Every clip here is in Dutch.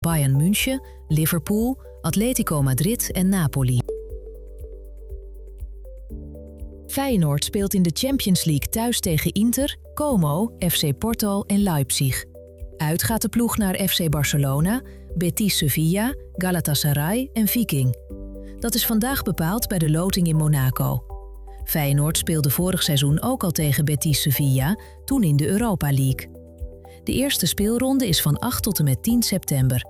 Bayern München, Liverpool, Atletico Madrid en Napoli. Feyenoord speelt in de Champions League thuis tegen Inter, Como, FC Porto en Leipzig. Uit gaat de ploeg naar FC Barcelona, Betis Sevilla, Galatasaray en Viking. Dat is vandaag bepaald bij de loting in Monaco. Feyenoord speelde vorig seizoen ook al tegen Betis Sevilla, toen in de Europa League. De eerste speelronde is van 8 tot en met 10 september.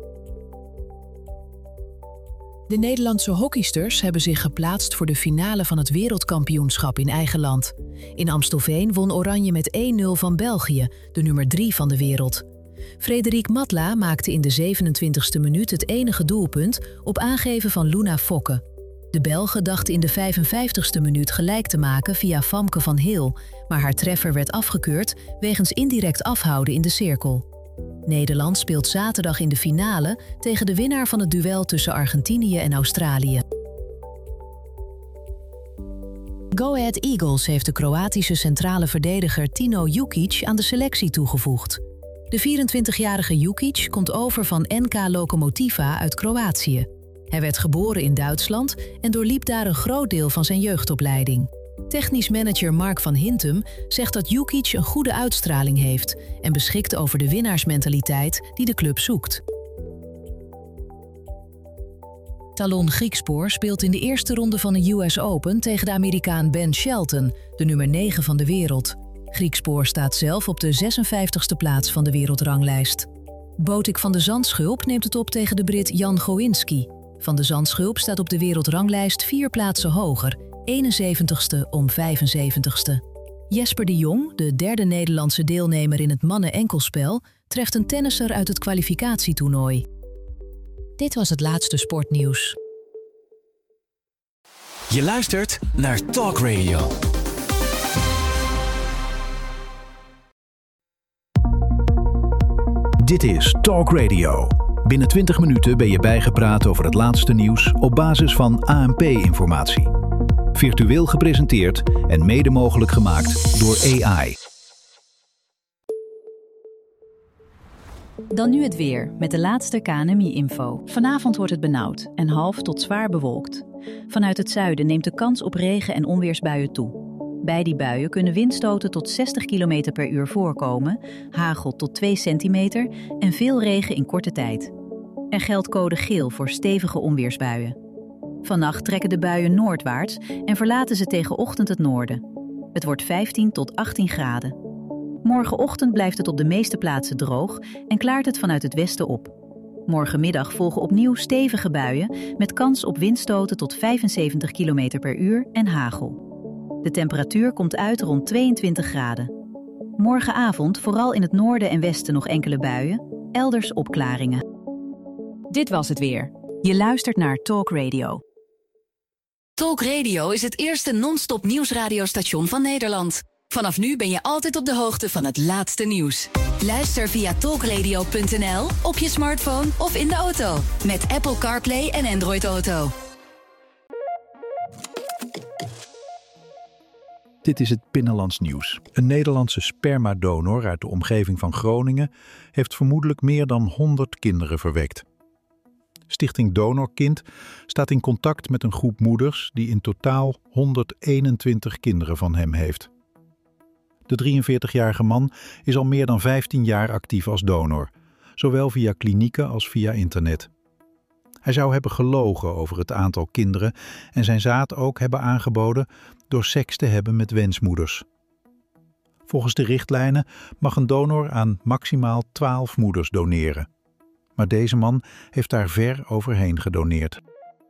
De Nederlandse hockeysters hebben zich geplaatst voor de finale van het wereldkampioenschap in eigen land. In Amstelveen won Oranje met 1-0 van België, de nummer 3 van de wereld. Frederik Matla maakte in de 27e minuut het enige doelpunt op aangeven van Luna Fokke. De Belgen dachten in de 55e minuut gelijk te maken via Famke van Heel, maar haar treffer werd afgekeurd wegens indirect afhouden in de cirkel. Nederland speelt zaterdag in de finale tegen de winnaar van het duel tussen Argentinië en Australië. Go Ahead Eagles heeft de Kroatische centrale verdediger Tino Jukic aan de selectie toegevoegd. De 24-jarige Jukic komt over van NK Lokomotiva uit Kroatië. Hij werd geboren in Duitsland en doorliep daar een groot deel van zijn jeugdopleiding. Technisch manager Mark van Hintem zegt dat Jukic een goede uitstraling heeft en beschikt over de winnaarsmentaliteit die de club zoekt. Talon Griekspoor speelt in de eerste ronde van de US Open tegen de Amerikaan Ben Shelton, de nummer 9 van de wereld. Griekspoor staat zelf op de 56e plaats van de wereldranglijst. Botik van de Zandschulp neemt het op tegen de Brit Jan Goinski. Van de Zandschulp staat op de wereldranglijst 4 plaatsen hoger, 71ste om 75ste. Jesper de Jong, de derde Nederlandse deelnemer in het mannen-enkelspel, treft een tennisser uit het kwalificatietoernooi. Dit was het laatste sportnieuws. Je luistert naar Talk Radio. Dit is Talk Radio. Binnen 20 minuten ben je bijgepraat over het laatste nieuws op basis van ANP-informatie. Virtueel gepresenteerd en mede mogelijk gemaakt door AI. Dan nu het weer, met de laatste KNMI-info. Vanavond wordt het benauwd en half tot zwaar bewolkt. Vanuit het zuiden neemt de kans op regen- en onweersbuien toe. Bij die buien kunnen windstoten tot 60 km per uur voorkomen, hagel tot 2 centimeter en veel regen in korte tijd. Er geldt code geel voor stevige onweersbuien. Vannacht trekken de buien noordwaarts en verlaten ze tegen ochtend het noorden. Het wordt 15 tot 18 graden. Morgenochtend blijft het op de meeste plaatsen droog en klaart het vanuit het westen op. Morgenmiddag volgen opnieuw stevige buien met kans op windstoten tot 75 km per uur en hagel. De temperatuur komt uit rond 22 graden. Morgenavond vooral in het noorden en westen nog enkele buien, elders opklaringen. Dit was het weer. Je luistert naar Talk Radio. Talk Radio is het eerste non-stop nieuwsradiostation van Nederland. Vanaf nu ben je altijd op de hoogte van het laatste nieuws. Luister via talkradio.nl, op je smartphone of in de auto. Met Apple CarPlay en Android Auto. Dit is het Binnenlands Nieuws. Een Nederlandse spermadonor uit de omgeving van Groningen heeft vermoedelijk meer dan 100 kinderen verwekt. Stichting Donorkind staat in contact met een groep moeders die in totaal 121 kinderen van hem heeft. De 43-jarige man is al meer dan 15 jaar actief als donor, zowel via klinieken als via internet. Hij zou hebben gelogen over het aantal kinderen en zijn zaad ook hebben aangeboden door seks te hebben met wensmoeders. Volgens de richtlijnen mag een donor aan maximaal 12 moeders doneren. Maar deze man heeft daar ver overheen gedoneerd.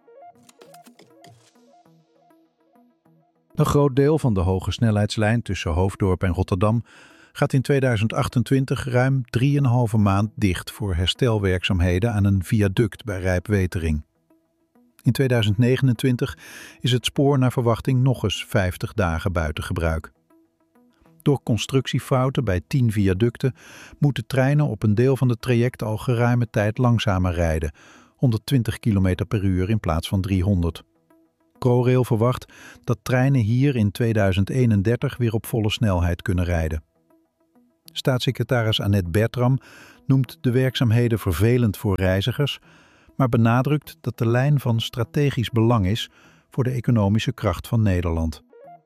Een groot deel van de hoge snelheidslijn tussen Hoofddorp en Rotterdam gaat in 2028 ruim 3,5 maand dicht voor herstelwerkzaamheden aan een viaduct bij Rijpwetering. In 2029 is het spoor naar verwachting nog eens 50 dagen buiten gebruik. Door constructiefouten bij 10 viaducten moeten treinen op een deel van het traject al geruime tijd langzamer rijden, 120 km per uur in plaats van 300. ProRail verwacht dat treinen hier in 2031 weer op volle snelheid kunnen rijden. Staatssecretaris Annette Bertram noemt de werkzaamheden vervelend voor reizigers, maar benadrukt dat de lijn van strategisch belang is voor de economische kracht van Nederland.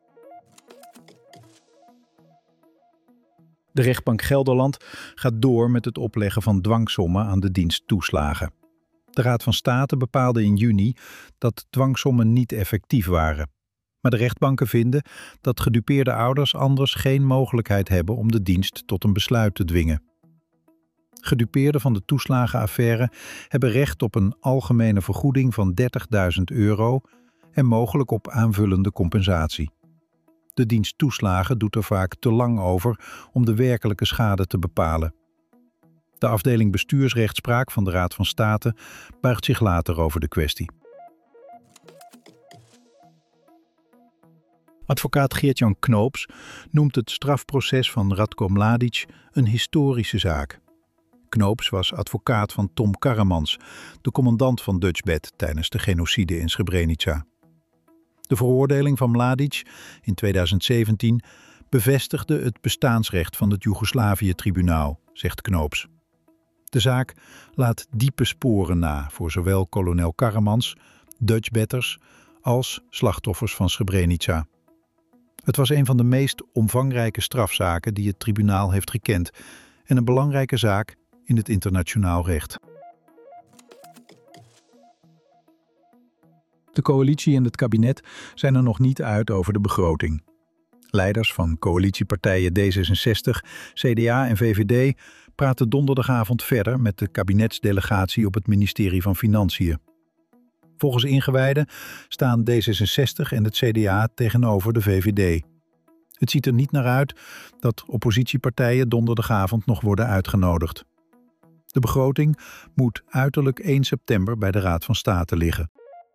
De rechtbank Gelderland gaat door met het opleggen van dwangsommen aan de dienst toeslagen. De Raad van State bepaalde in juni dat dwangsommen niet effectief waren. Maar de rechtbanken vinden dat gedupeerde ouders anders geen mogelijkheid hebben om de dienst tot een besluit te dwingen. Gedupeerden van de toeslagenaffaire hebben recht op een algemene vergoeding van €30.000 en mogelijk op aanvullende compensatie. De dienst toeslagen doet er vaak te lang over om de werkelijke schade te bepalen. De afdeling bestuursrechtspraak van de Raad van State buigt zich later over de kwestie. Advocaat Geert-Jan Knoops noemt het strafproces van Radko Mladic een historische zaak. Knoops was advocaat van Tom Karremans, de commandant van Dutchbed tijdens de genocide in Srebrenica. De veroordeling van Mladic in 2017 bevestigde het bestaansrecht van het Joegoslavië-tribunaal, zegt Knoops. De zaak laat diepe sporen na voor zowel kolonel Karremans, Dutchbedders als slachtoffers van Srebrenica. Het was een van de meest omvangrijke strafzaken die het tribunaal heeft gekend en een belangrijke zaak in het internationaal recht. De coalitie en het kabinet zijn er nog niet uit over de begroting. Leiders van coalitiepartijen D66, CDA en VVD praten donderdagavond verder met de kabinetsdelegatie op het ministerie van Financiën. Volgens ingewijden staan D66 en het CDA tegenover de VVD. Het ziet er niet naar uit dat oppositiepartijen donderdagavond nog worden uitgenodigd. De begroting moet uiterlijk 1 september bij de Raad van State liggen.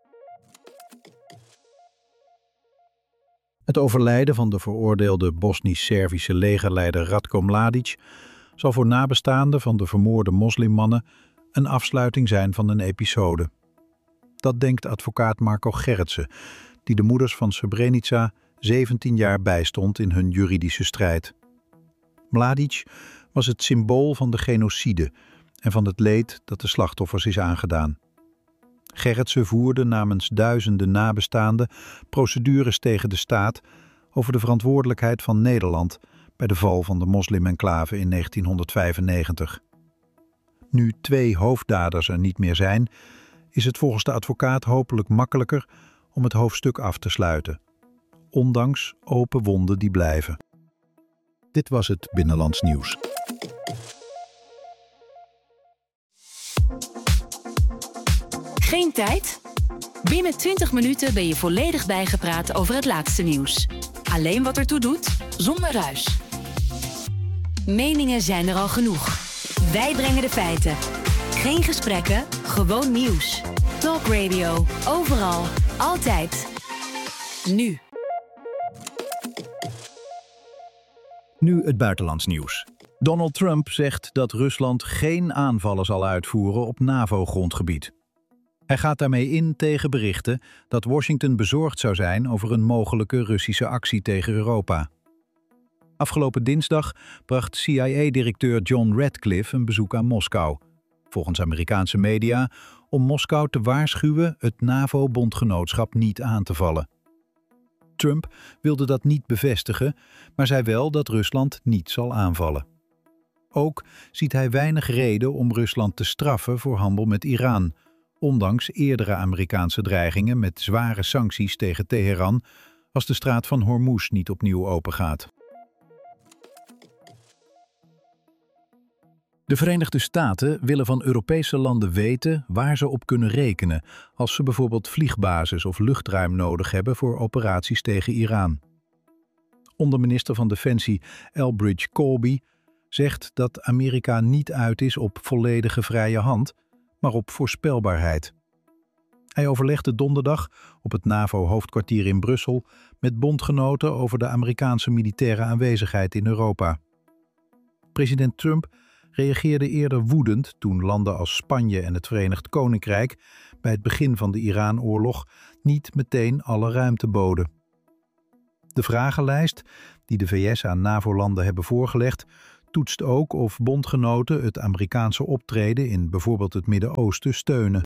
Het overlijden van de veroordeelde Bosnisch-Servische legerleider Radko Mladic zal voor nabestaanden van de vermoorde moslimmannen een afsluiting zijn van een episode. Dat denkt advocaat Marco Gerritsen, die de moeders van Srebrenica 17 jaar bijstond in hun juridische strijd. Mladic was het symbool van de genocide en van het leed dat de slachtoffers is aangedaan. Gerritsen voerde namens duizenden nabestaanden procedures tegen de staat over de verantwoordelijkheid van Nederland bij de val van de moslim-enclave in 1995. Nu 2 hoofddaders er niet meer zijn, is het volgens de advocaat hopelijk makkelijker om het hoofdstuk af te sluiten, ondanks open wonden die blijven. Dit was het Binnenlands Nieuws. Geen tijd? Binnen 20 minuten ben je volledig bijgepraat over het laatste nieuws. Alleen wat ertoe doet, zonder ruis. Meningen zijn er al genoeg. Wij brengen de feiten. Geen gesprekken, gewoon nieuws. Talk Radio, overal, altijd. Nu. Nu het buitenlands nieuws. Donald Trump zegt dat Rusland geen aanvallen zal uitvoeren op NAVO-grondgebied. Hij gaat daarmee in tegen berichten dat Washington bezorgd zou zijn over een mogelijke Russische actie tegen Europa. Afgelopen dinsdag bracht CIA-directeur John Ratcliffe een bezoek aan Moskou, volgens Amerikaanse media, om Moskou te waarschuwen het NAVO-bondgenootschap niet aan te vallen. Trump wilde dat niet bevestigen, maar zei wel dat Rusland niet zal aanvallen. Ook ziet hij weinig reden om Rusland te straffen voor handel met Iran, ondanks eerdere Amerikaanse dreigingen met zware sancties tegen Teheran als de straat van Hormuz niet opnieuw opengaat. De Verenigde Staten willen van Europese landen weten waar ze op kunnen rekenen als ze bijvoorbeeld vliegbases of luchtruim nodig hebben voor operaties tegen Iran. Onderminister van Defensie Elbridge Colby zegt dat Amerika niet uit is op volledige vrije hand, maar op voorspelbaarheid. Hij overlegde donderdag op het NAVO-hoofdkwartier in Brussel met bondgenoten over de Amerikaanse militaire aanwezigheid in Europa. President Trump reageerde eerder woedend toen landen als Spanje en het Verenigd Koninkrijk bij het begin van de Iran-oorlog niet meteen alle ruimte boden. De vragenlijst die de VS aan NAVO-landen hebben voorgelegd toetst ook of bondgenoten het Amerikaanse optreden in bijvoorbeeld het Midden-Oosten steunen.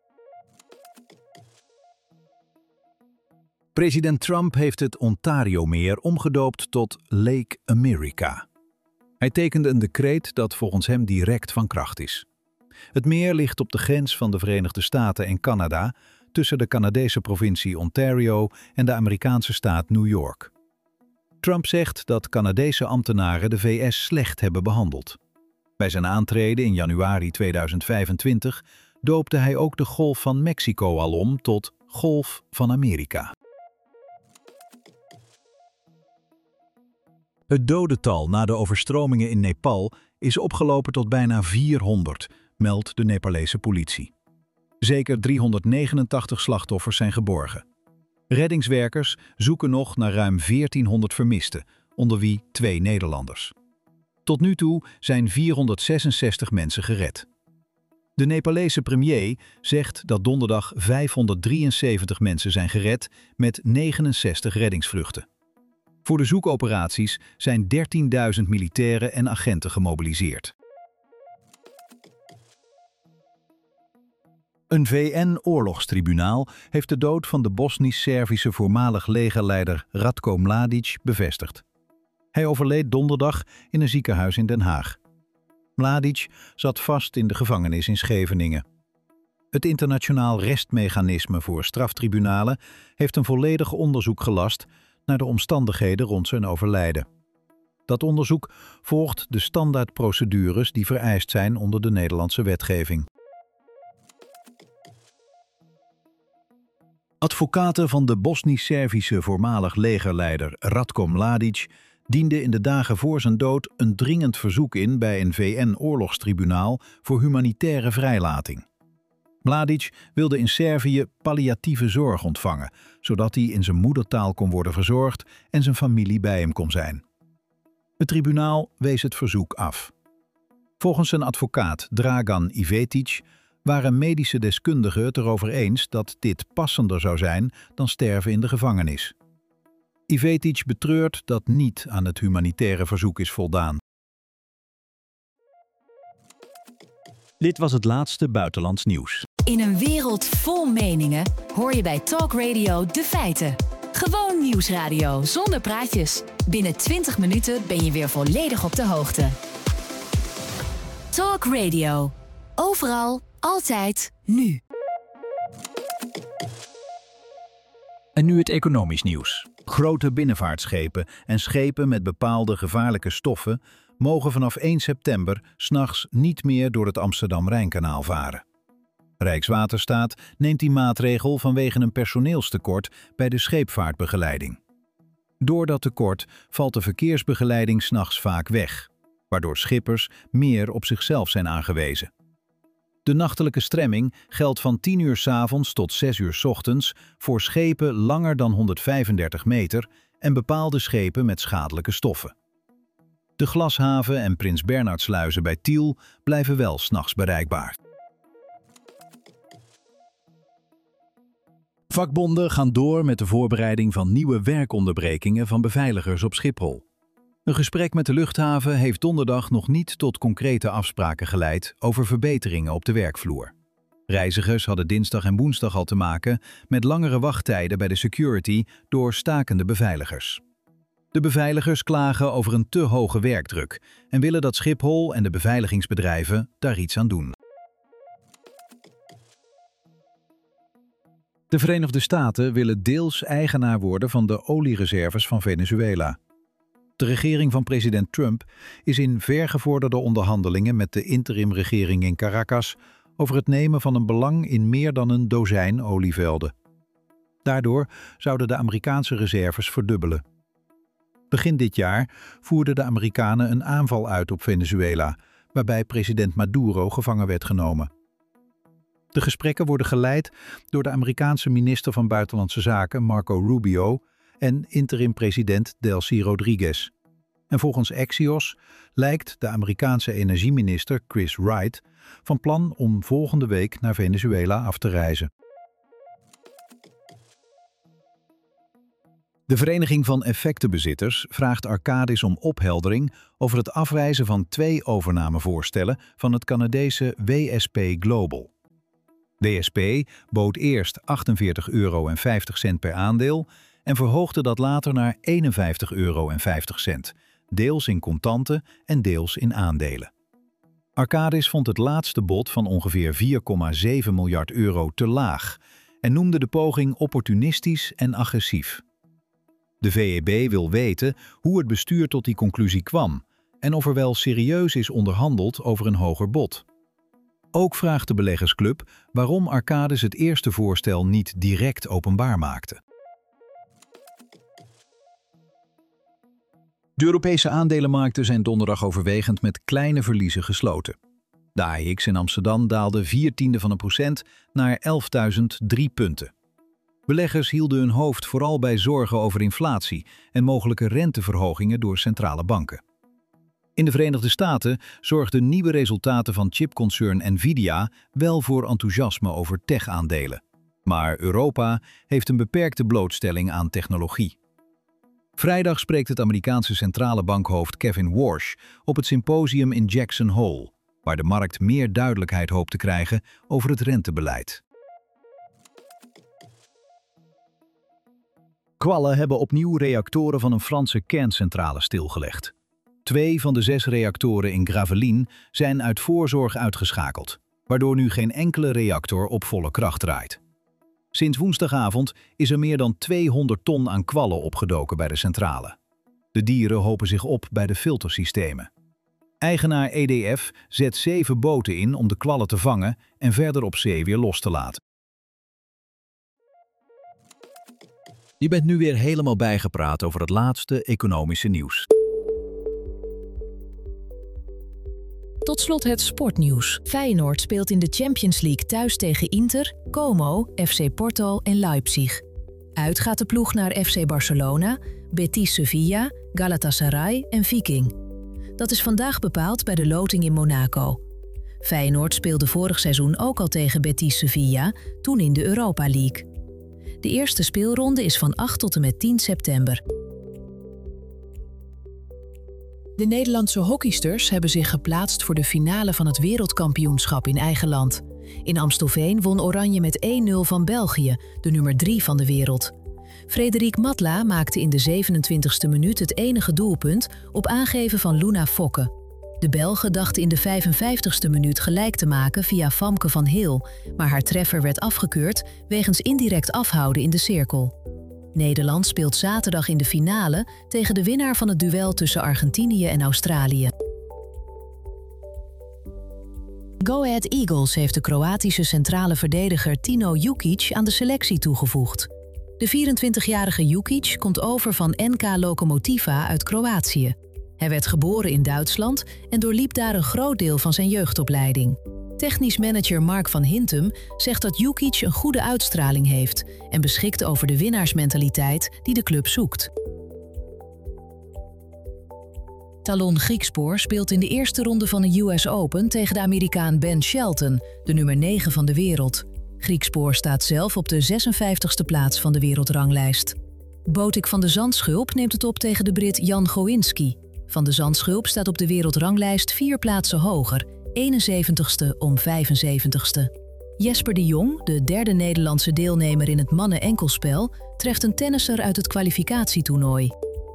President Trump heeft het Ontario-meer omgedoopt tot Lake America. Hij tekende een decreet dat volgens hem direct van kracht is. Het meer ligt op de grens van de Verenigde Staten en Canada, tussen de Canadese provincie Ontario en de Amerikaanse staat New York. Trump zegt dat Canadese ambtenaren de VS slecht hebben behandeld. Bij zijn aantreden in januari 2025 doopte hij ook de Golf van Mexico al om tot Golf van Amerika. Het dodental na de overstromingen in Nepal is opgelopen tot bijna 400, meldt de Nepalese politie. Zeker 389 slachtoffers zijn geborgen. Reddingswerkers zoeken nog naar ruim 1400 vermisten, onder wie 2 Nederlanders. Tot nu toe zijn 466 mensen gered. De Nepalese premier zegt dat donderdag 573 mensen zijn gered met 69 reddingsvluchten. Voor de zoekoperaties zijn 13.000 militairen en agenten gemobiliseerd. Een VN-oorlogstribunaal heeft de dood van de Bosnisch-Servische voormalig legerleider Ratko Mladic bevestigd. Hij overleed donderdag in een ziekenhuis in Den Haag. Mladic zat vast in de gevangenis in Scheveningen. Het internationaal restmechanisme voor straftribunalen heeft een volledig onderzoek gelast naar de omstandigheden rond zijn overlijden. Dat onderzoek volgt de standaardprocedures die vereist zijn onder de Nederlandse wetgeving. Advocaten van de Bosnisch-Servische voormalig legerleider Ratko Mladic dienden in de dagen voor zijn dood een dringend verzoek in bij een VN-oorlogstribunaal voor humanitaire vrijlating. Mladic wilde in Servië palliatieve zorg ontvangen, zodat hij in zijn moedertaal kon worden verzorgd en zijn familie bij hem kon zijn. Het tribunaal wees het verzoek af. Volgens zijn advocaat Dragan Ivetic waren medische deskundigen het erover eens dat dit passender zou zijn dan sterven in de gevangenis. Ivetic betreurt dat niet aan het humanitaire verzoek is voldaan. Dit was het laatste buitenlands nieuws. In een wereld vol meningen hoor je bij Talk Radio de feiten. Gewoon nieuwsradio zonder praatjes. Binnen 20 minuten ben je weer volledig op de hoogte. Talk Radio. Overal, altijd, nu. En nu het economisch nieuws. Grote binnenvaartschepen en schepen met bepaalde gevaarlijke stoffen mogen vanaf 1 september 's nachts niet meer door het Amsterdam-Rijnkanaal varen. Rijkswaterstaat neemt die maatregel vanwege een personeelstekort bij de scheepvaartbegeleiding. Door dat tekort valt de verkeersbegeleiding 's nachts vaak weg, waardoor schippers meer op zichzelf zijn aangewezen. De nachtelijke stremming geldt van 10 uur 's avonds tot 6 uur 's ochtends voor schepen langer dan 135 meter en bepaalde schepen met schadelijke stoffen. De Glashaven en Prins Bernhardsluizen bij Tiel blijven wel 's nachts bereikbaar. Vakbonden gaan door met de voorbereiding van nieuwe werkonderbrekingen van beveiligers op Schiphol. Een gesprek met de luchthaven heeft donderdag nog niet tot concrete afspraken geleid over verbeteringen op de werkvloer. Reizigers hadden dinsdag en woensdag al te maken met langere wachttijden bij de security door stakende beveiligers. De beveiligers klagen over een te hoge werkdruk en willen dat Schiphol en de beveiligingsbedrijven daar iets aan doen. De Verenigde Staten willen deels eigenaar worden van de oliereserves van Venezuela. De regering van president Trump is in vergevorderde onderhandelingen met de interimregering in Caracas over het nemen van een belang in meer dan een dozijn olievelden. Daardoor zouden de Amerikaanse reserves verdubbelen. Begin dit jaar voerden de Amerikanen een aanval uit op Venezuela, waarbij president Maduro gevangen werd genomen. De gesprekken worden geleid door de Amerikaanse minister van Buitenlandse Zaken Marco Rubio en interim-president Delcy Rodriguez. En volgens Axios lijkt de Amerikaanse energieminister Chris Wright van plan om volgende week naar Venezuela af te reizen. De Vereniging van Effectenbezitters vraagt Arcadis om opheldering over het afwijzen van 2 overnamevoorstellen van het Canadese WSP Global. WSP bood eerst €48,50 per aandeel en verhoogde dat later naar €51,50, deels in contanten en deels in aandelen. Arcadis vond het laatste bod van ongeveer €4,7 miljard te laag en noemde de poging opportunistisch en agressief. De VEB wil weten hoe het bestuur tot die conclusie kwam en of er wel serieus is onderhandeld over een hoger bod. Ook vraagt de beleggersclub waarom Arcadis het eerste voorstel niet direct openbaar maakte. De Europese aandelenmarkten zijn donderdag overwegend met kleine verliezen gesloten. De AEX in Amsterdam daalde 0,4% naar 11.003 punten. Beleggers hielden hun hoofd vooral bij zorgen over inflatie en mogelijke renteverhogingen door centrale banken. In de Verenigde Staten zorgden nieuwe resultaten van chipconcern Nvidia wel voor enthousiasme over tech-aandelen. Maar Europa heeft een beperkte blootstelling aan technologie. Vrijdag spreekt het Amerikaanse centrale bankhoofd Kevin Warsh op het symposium in Jackson Hole, waar de markt meer duidelijkheid hoopt te krijgen over het rentebeleid. Kwallen hebben opnieuw reactoren van een Franse kerncentrale stilgelegd. 2 van de 6 reactoren in Gravelines zijn uit voorzorg uitgeschakeld, waardoor nu geen enkele reactor op volle kracht draait. Sinds woensdagavond is er meer dan 200 ton aan kwallen opgedoken bij de centrale. De dieren hopen zich op bij de filtersystemen. Eigenaar EDF zet 7 boten in om de kwallen te vangen en verder op zee weer los te laten. Je bent nu weer helemaal bijgepraat over het laatste economische nieuws. Tot slot het sportnieuws. Feyenoord speelt in de Champions League thuis tegen Inter, Como, FC Porto en Leipzig. Uit gaat de ploeg naar FC Barcelona, Betis Sevilla, Galatasaray en Viking. Dat is vandaag bepaald bij de loting in Monaco. Feyenoord speelde vorig seizoen ook al tegen Betis Sevilla, toen in de Europa League. De eerste speelronde is van 8 tot en met 10 september. De Nederlandse hockeysters hebben zich geplaatst voor de finale van het wereldkampioenschap in eigen land. In Amstelveen won Oranje met 1-0 van België, de nummer 3 van de wereld. Frederik Matla maakte in de 27e minuut het enige doelpunt op aangeven van Luna Fokke. De Belgen dachten in de 55e minuut gelijk te maken via Famke van Heel, maar haar treffer werd afgekeurd wegens indirect afhouden in de cirkel. Nederland speelt zaterdag in de finale tegen de winnaar van het duel tussen Argentinië en Australië. Go Ahead Eagles heeft de Kroatische centrale verdediger Tino Jukic aan de selectie toegevoegd. De 24-jarige Jukic komt over van NK Lokomotiva uit Kroatië. Hij werd geboren in Duitsland en doorliep daar een groot deel van zijn jeugdopleiding. Technisch manager Mark van Hintem zegt dat Jukic een goede uitstraling heeft en beschikt over de winnaarsmentaliteit die de club zoekt. Talon Griekspoor speelt in de eerste ronde van de US Open tegen de Amerikaan Ben Shelton, de nummer 9 van de wereld. Griekspoor staat zelf op de 56e plaats van de wereldranglijst. Botik van de Zandschulp neemt het op tegen de Brit Jan Goinski. Van de Zandschulp staat op de wereldranglijst 4 plaatsen hoger, 71ste om 75ste. Jesper de Jong, de derde Nederlandse deelnemer in het mannen-enkelspel, treft een tennisser uit het kwalificatietoernooi.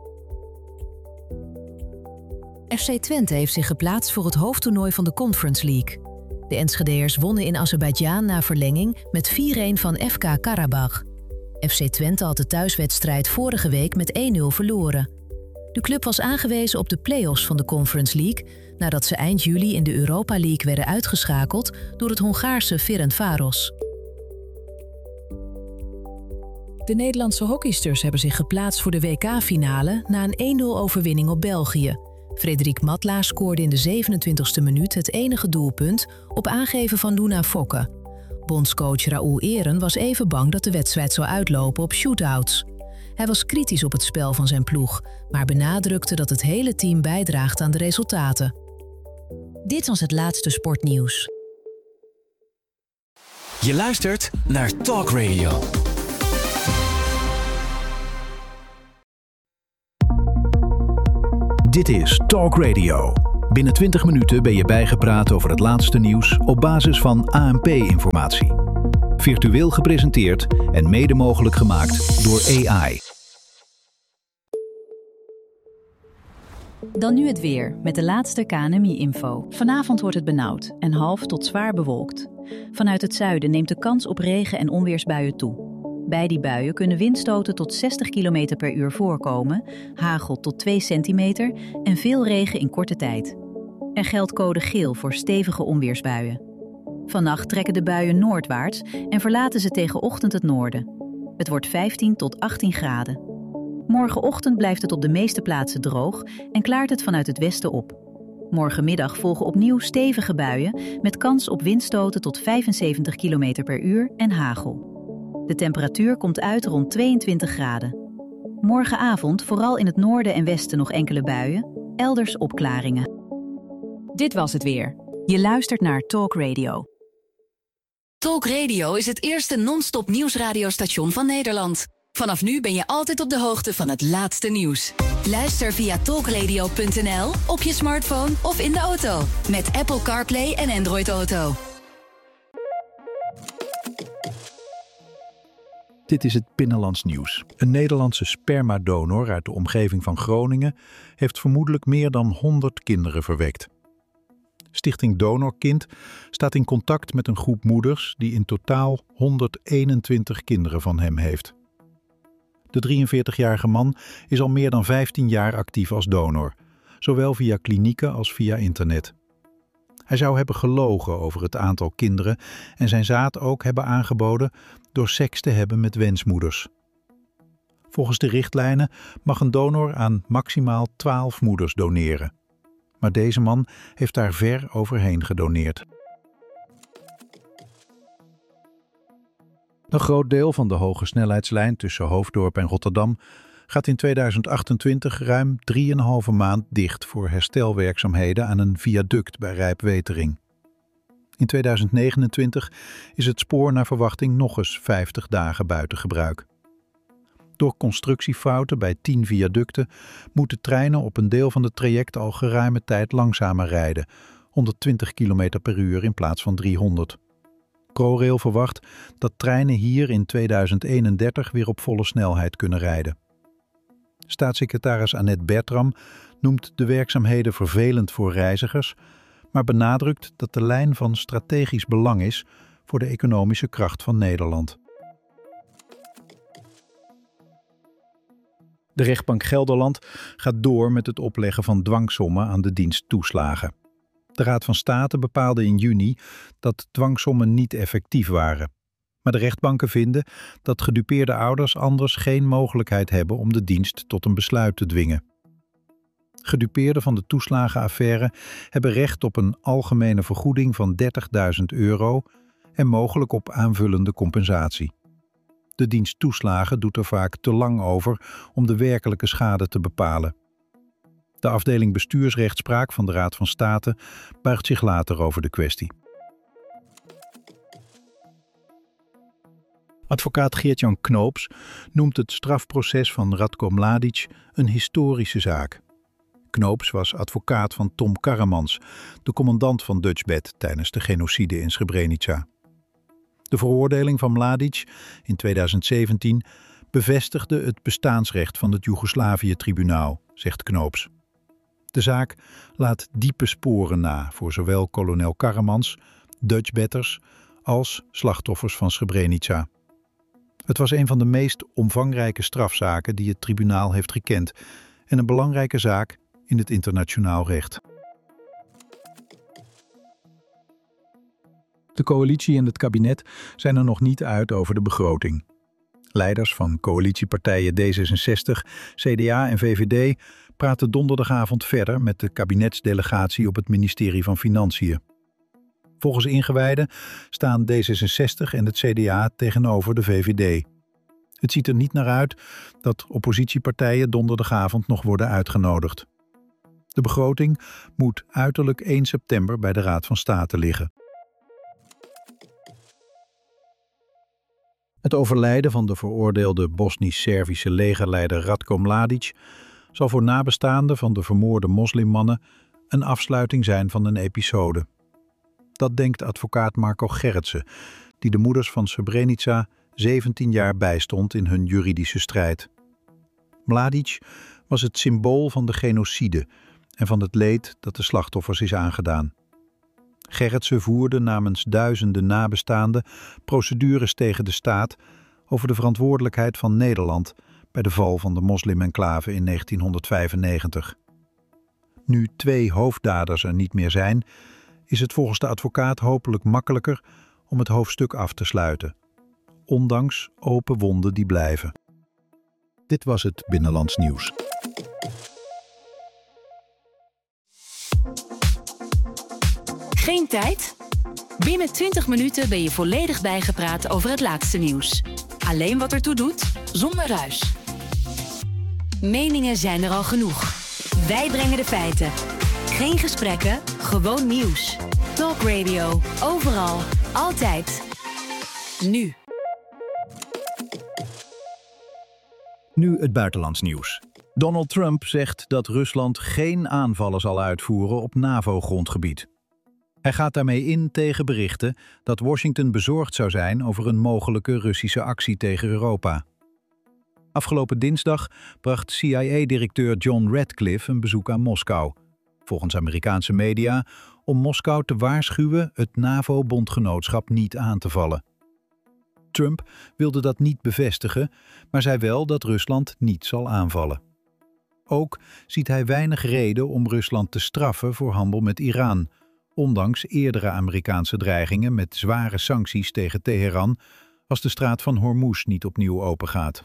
FC Twente heeft zich geplaatst voor het hoofdtoernooi van de Conference League. De Enschedeërs wonnen in Azerbeidzjan na verlenging met 4-1 van FK Karabach. FC Twente had de thuiswedstrijd vorige week met 1-0 verloren. De club was aangewezen op de play-offs van de Conference League nadat ze eind juli in de Europa League werden uitgeschakeld door het Hongaarse Ferencváros. De Nederlandse hockeysters hebben zich geplaatst voor de WK-finale na een 1-0 overwinning op België. Frederik Matla scoorde in de 27e minuut het enige doelpunt op aangeven van Luna Fokke. Bondscoach Raoul Eren was even bang dat de wedstrijd zou uitlopen op shootouts. Hij was kritisch op het spel van zijn ploeg, maar benadrukte dat het hele team bijdraagt aan de resultaten. Dit was het laatste sportnieuws. Je luistert naar Talk Radio. Dit is Talk Radio. Binnen 20 minuten ben je bijgepraat over het laatste nieuws op basis van ANP-informatie. Virtueel gepresenteerd en mede mogelijk gemaakt door AI. Dan nu het weer met de laatste KNMI-info. Vanavond wordt het benauwd en half tot zwaar bewolkt. Vanuit het zuiden neemt de kans op regen- en onweersbuien toe. Bij die buien kunnen windstoten tot 60 km per uur voorkomen, hagel tot 2 centimeter en veel regen in korte tijd. Er geldt code geel voor stevige onweersbuien. Vannacht trekken de buien noordwaarts en verlaten ze tegen ochtend het noorden. Het wordt 15 tot 18 graden. Morgenochtend blijft het op de meeste plaatsen droog en klaart het vanuit het westen op. Morgenmiddag volgen opnieuw stevige buien met kans op windstoten tot 75 km per uur en hagel. De temperatuur komt uit rond 22 graden. Morgenavond vooral in het noorden en westen nog enkele buien, elders opklaringen. Dit was het weer. Je luistert naar Talk Radio. Talk Radio is het eerste non-stop nieuwsradiostation van Nederland. Vanaf nu ben je altijd op de hoogte van het laatste nieuws. Luister via talkradio.nl, op je smartphone of in de auto. Met Apple CarPlay en Android Auto. Dit is het Binnenlands nieuws. Een Nederlandse spermadonor uit de omgeving van Groningen heeft vermoedelijk meer dan 100 kinderen verwekt. Stichting Donorkind staat in contact met een groep moeders die in totaal 121 kinderen van hem heeft. De 43-jarige man is al meer dan 15 jaar actief als donor, zowel via klinieken als via internet. Hij zou hebben gelogen over het aantal kinderen en zijn zaad ook hebben aangeboden door seks te hebben met wensmoeders. Volgens de richtlijnen mag een donor aan maximaal 12 moeders doneren. Maar deze man heeft daar ver overheen gedoneerd. Een groot deel van de hoge snelheidslijn tussen Hoofddorp en Rotterdam gaat in 2028 ruim 3,5 maand dicht voor herstelwerkzaamheden aan een viaduct bij Rijpwetering. In 2029 is het spoor naar verwachting nog eens 50 dagen buiten gebruik. Door constructiefouten bij 10 viaducten moeten treinen op een deel van het traject al geruime tijd langzamer rijden, 120 km per uur in plaats van 300. ProRail verwacht dat treinen hier in 2031 weer op volle snelheid kunnen rijden. Staatssecretaris Annette Bertram noemt de werkzaamheden vervelend voor reizigers, maar benadrukt dat de lijn van strategisch belang is voor de economische kracht van Nederland. De rechtbank Gelderland gaat door met het opleggen van dwangsommen aan de dienst toeslagen. De Raad van State bepaalde in juni dat dwangsommen niet effectief waren. Maar de rechtbanken vinden dat gedupeerde ouders anders geen mogelijkheid hebben om de dienst tot een besluit te dwingen. Gedupeerden van de toeslagenaffaire hebben recht op een algemene vergoeding van €30.000 en mogelijk op aanvullende compensatie. De dienst toeslagen doet er vaak te lang over om de werkelijke schade te bepalen. De afdeling bestuursrechtspraak van de Raad van State buigt zich later over de kwestie. Advocaat Geert-Jan Knoops noemt het strafproces van Ratko Mladic een historische zaak. Knoops was advocaat van Tom Karremans, de commandant van Dutchbed tijdens de genocide in Srebrenica. De veroordeling van Mladic in 2017 bevestigde het bestaansrecht van het Joegoslavië-tribunaal, zegt Knoops. De zaak laat diepe sporen na voor zowel kolonel Karremans, Dutchbedders als slachtoffers van Srebrenica. Het was een van de meest omvangrijke strafzaken die het tribunaal heeft gekend en een belangrijke zaak in het internationaal recht. De coalitie en het kabinet zijn er nog niet uit over de begroting. Leiders van coalitiepartijen D66, CDA en VVD praten donderdagavond verder met de kabinetsdelegatie op het ministerie van Financiën. Volgens ingewijden staan D66 en het CDA tegenover de VVD. Het ziet er niet naar uit dat oppositiepartijen donderdagavond nog worden uitgenodigd. De begroting moet uiterlijk 1 september bij de Raad van State liggen. Het overlijden van de veroordeelde Bosnisch-Servische legerleider Ratko Mladic zal voor nabestaanden van de vermoorde moslimmannen een afsluiting zijn van een episode. Dat denkt advocaat Marco Gerritsen, die de moeders van Srebrenica 17 jaar bijstond in hun juridische strijd. Mladic was het symbool van de genocide en van het leed dat de slachtoffers is aangedaan. Gerritsen voerde namens duizenden nabestaanden procedures tegen de staat over de verantwoordelijkheid van Nederland bij de val van de moslim-enclave in 1995. Nu 2 hoofddaders er niet meer zijn, is het volgens de advocaat hopelijk makkelijker om het hoofdstuk af te sluiten, ondanks open wonden die blijven. Dit was het Binnenlands Nieuws. Geen tijd? Binnen 20 minuten ben je volledig bijgepraat over het laatste nieuws. Alleen wat ertoe doet, zonder ruis. Meningen zijn er al genoeg. Wij brengen de feiten. Geen gesprekken, gewoon nieuws. Talk Radio, overal, altijd. Nu. Nu het buitenlands nieuws. Donald Trump zegt dat Rusland geen aanvallen zal uitvoeren op NAVO-grondgebied. Hij gaat daarmee in tegen berichten dat Washington bezorgd zou zijn over een mogelijke Russische actie tegen Europa. Afgelopen dinsdag bracht CIA-directeur John Ratcliffe een bezoek aan Moskou, volgens Amerikaanse media, om Moskou te waarschuwen het NAVO-bondgenootschap niet aan te vallen. Trump wilde dat niet bevestigen, maar zei wel dat Rusland niet zal aanvallen. Ook ziet hij weinig reden om Rusland te straffen voor handel met Iran, ondanks eerdere Amerikaanse dreigingen met zware sancties tegen Teheran als de straat van Hormuz niet opnieuw opengaat.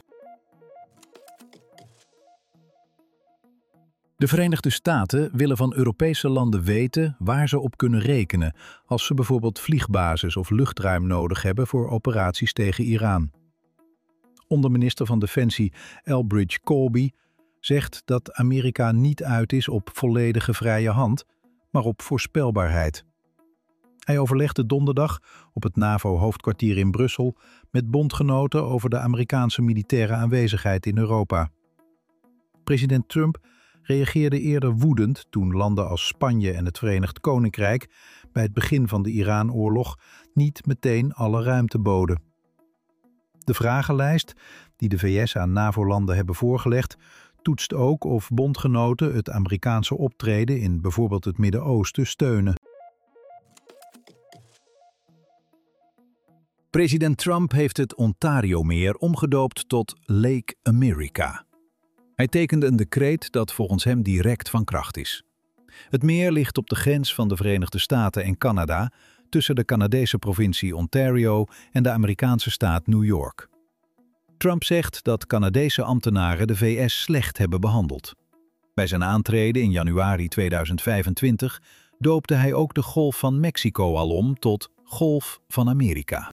De Verenigde Staten willen van Europese landen weten waar ze op kunnen rekenen als ze bijvoorbeeld vliegbasis of luchtruim nodig hebben voor operaties tegen Iran. Onderminister van Defensie Elbridge Colby zegt dat Amerika niet uit is op volledige vrije hand, maar op voorspelbaarheid. Hij overlegde donderdag op het NAVO-hoofdkwartier in Brussel met bondgenoten over de Amerikaanse militaire aanwezigheid in Europa. President Trump reageerde eerder woedend toen landen als Spanje en het Verenigd Koninkrijk bij het begin van de Iran-oorlog niet meteen alle ruimte boden. De vragenlijst die de VS aan NAVO-landen hebben voorgelegd toetst ook of bondgenoten het Amerikaanse optreden in bijvoorbeeld het Midden-Oosten steunen. President Trump heeft het Ontario-meer omgedoopt tot Lake America. Hij tekende een decreet dat volgens hem direct van kracht is. Het meer ligt op de grens van de Verenigde Staten en Canada, tussen de Canadese provincie Ontario en de Amerikaanse staat New York. Trump zegt dat Canadese ambtenaren de VS slecht hebben behandeld. Bij zijn aantreden in januari 2025 doopte hij ook de Golf van Mexico al om tot Golf van Amerika.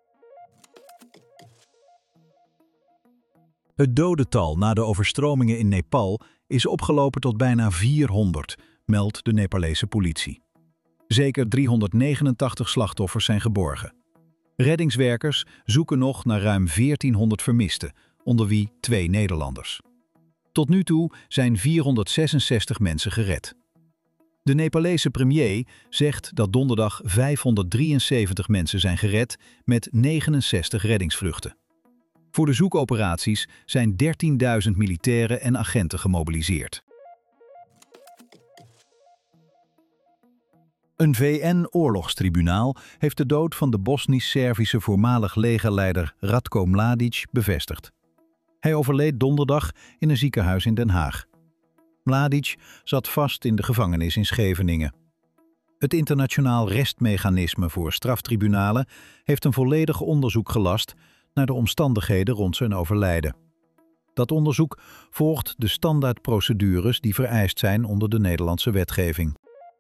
Het dodental na de overstromingen in Nepal is opgelopen tot bijna 400, meldt de Nepalese politie. Zeker 389 slachtoffers zijn geborgen. Reddingswerkers zoeken nog naar ruim 1400 vermisten, onder wie 2 Nederlanders. Tot nu toe zijn 466 mensen gered. De Nepalese premier zegt dat donderdag 573 mensen zijn gered met 69 reddingsvluchten. Voor de zoekoperaties zijn 13.000 militairen en agenten gemobiliseerd. Een VN-oorlogstribunaal heeft de dood van de Bosnisch-Servische voormalig legerleider Ratko Mladic bevestigd. Hij overleed donderdag in een ziekenhuis in Den Haag. Mladic zat vast in de gevangenis in Scheveningen. Het internationaal restmechanisme voor straftribunalen heeft een volledig onderzoek gelast naar de omstandigheden rond zijn overlijden. Dat onderzoek volgt de standaardprocedures die vereist zijn onder de Nederlandse wetgeving.